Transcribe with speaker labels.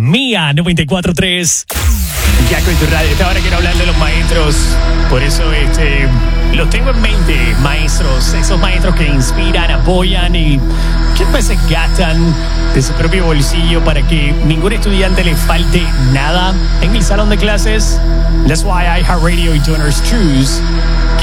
Speaker 1: Mía 94.3. Ya con tu radio. Ahora quiero hablar de los maestros. Por eso los tengo en mente, maestros. Esos maestros que inspiran, apoyan y muchas veces gastan de su propio bolsillo para que ningún estudiante le falte nada en el salón de clases. That's why iHeartRadio y Donors Choose